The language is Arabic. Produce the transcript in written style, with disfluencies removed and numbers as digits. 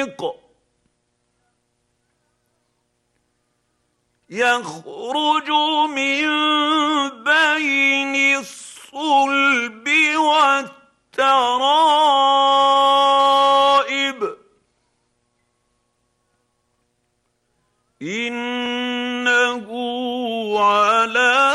صدق يخرج من بين الصلب والترائب إنه على